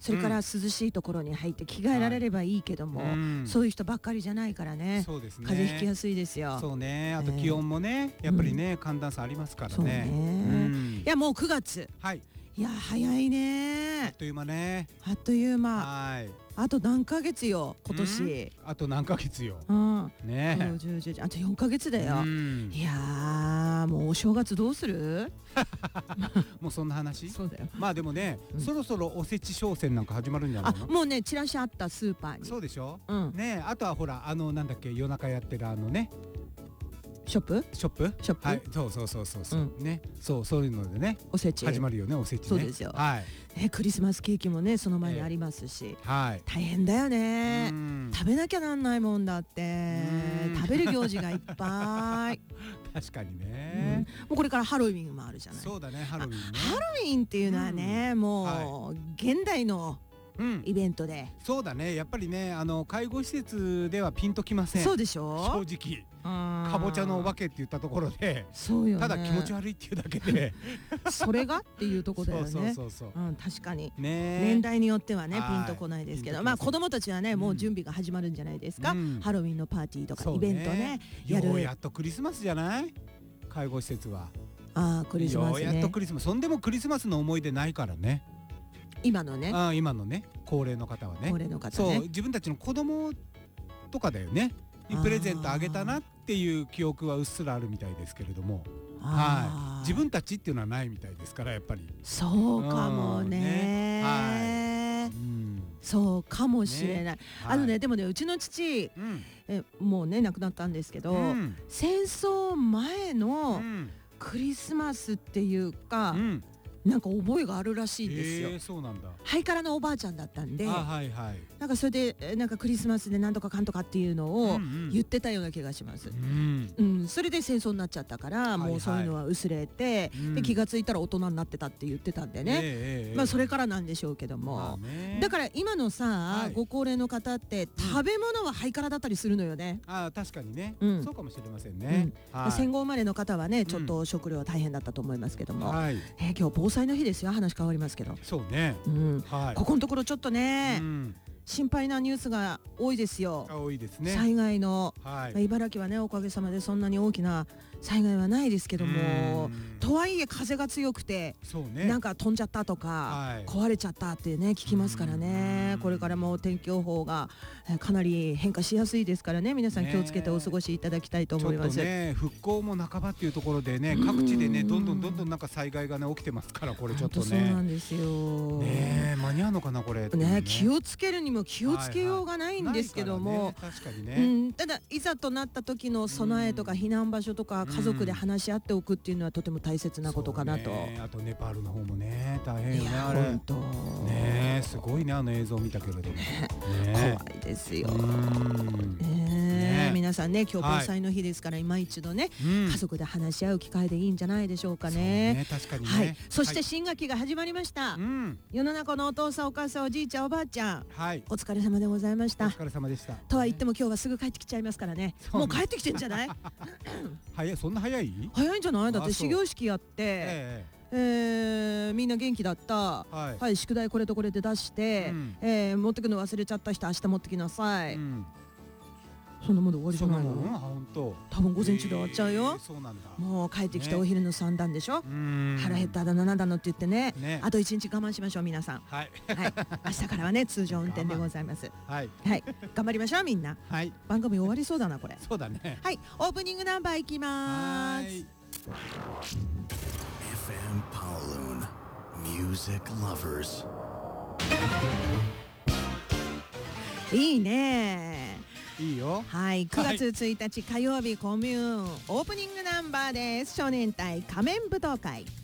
それから涼しいところに入って着替えられればいいけども、そういう人ばっかりじゃないからね。 そうですね。 風邪ひきやすいですよ。 そうね。あと気温もね、やっぱりね、寒暖差ありますからね。 そうね。いやもう9月。 はい。 いや早いね。 あっという間ね。 あっという間。 はい。 あと何ヶ月よ今年。 あと何ヶ月よ。ね。 あと4ヶ月だよ。いやもうお正月どうする？ もうそんな話？ そうだよ。 まあでもね、そろそろおせち商戦なんか始まるんじゃないの？ もうねチラシあったスーパーに。 そうでしょ。ね、あとはほらなんだっけ夜中やってるね。ショップはい、そうね、そういうのでね、 おせち始まるよね、おせちね。 そうですよ。はい。クリスマスケーキもねその前にありますし、大変だよね。食べなきゃなんないもんだって。食べる行事がいっぱい。 確かにね。 もうこれからハロウィンもあるじゃない。 そうだね、ハロウィンね。 ハロウィンっていうのはね、もう現代のイベントで。 そうだね、やっぱりね、介護施設ではピンときません。 そうでしょ。 正直。かぼちゃのお化けって言ったところで、ただ気持ち悪いっていうだけで、 それがっていうところだよね。確かに年代によってはねピンとこないですけど、まあ子供たちはねもう準備が始まるんじゃないですか。ハロウィンのパーティーとかイベントねやる。 ようやっとクリスマスじゃない？介護施設は。 クリスマスね。 ようやっとクリスマス。そんでもクリスマスの思い出ないからね。 今のね。 今のね、高齢の方はね。 高齢の方ね。 そう、自分たちの子供とかだよね。プレゼントあげたなっていう記憶はうっすらあるみたいですけれども、自分たちっていうのはないみたいですから、やっぱりそうかもね。そうかもしれない。でもねうちの父もうね亡くなったんですけど、戦争前のクリスマスっていうかなんか覚えがあるらしいんですよ。 そうなんだ。 ハイカラのおばあちゃんだったんで、なんかそれでなんかクリスマスでなんとかかんとかっていうのを言ってたような気がします。それで戦争になっちゃったからもうそういうのは薄れて、で気がついたら大人になってたって言ってたんでね。まあそれからなんでしょうけども、だから今のさご高齢の方って食べ物はハイカラだったりするのよね。 確かにね。そうかもしれませんね。 戦後生まれの方はねちょっと食料は大変だったと思いますけども、今日防災の日ですよ。話変わりますけど。 そうね。 ここのところちょっとね、心配なニュースが多いですよ。 多いですね。 災害の、茨城はねおかげさまでそんなに大きな災害はないですけども、とはいえ風が強くて、なんか飛んじゃったとか、壊れちゃったってね聞きますからね。これからも天気予報がかなり変化しやすいですからね、皆さん気をつけてお過ごしいただきたいと思います。 ちょっとね復興も半ばっていうところでね、各地でねどんどんなんか災害がね起きてますから、これちょっとね。 そうなんですよ。 ね間に合うのかなこれ。 ね気をつけるにも気をつけようがないんですけども、 確かにね。 ただいざとなった時の備えとか避難場所とか家族で話し合っておくっていうのはとても大切なことかなと。 あとネパールの方もね大変よねあれ。 本当ねすごいね映像見たけれども。 怖いですよ。皆さんね今日防災の日ですから今一度ね家族で話し合う機会でいいんじゃないでしょうかね。 確かにね。 そして新学期が始まりました。世の中のお父さんお母さんおじいちゃんおばあちゃん、お疲れ様でございました。 お疲れ様でした。 とは言っても今日はすぐ帰ってきちゃいますからね。もう帰ってきてんじゃない？ そんな早い？ 早いんじゃない？だって始業式やってみんな元気だった。宿題これとこれで出して持ってくの忘れちゃった人明日持ってきなさい。そんなもんで終わりじゃないの？多分午前中で終わっちゃうよ。もう帰ってきてお昼の3段でしょ。腹減っただ7段のって言ってね、あと1日我慢しましょう皆さん。明日からはね通常運転でございます。頑張りましょうみんな。番組終わりそうだなこれ。 そうだね。 オープニングナンバーいきます。 FM Kowloon Music Lovers。 いいね。 いいよ。 9月1日火曜日コミューンオープニングナンバーです。少年隊仮面舞踏会。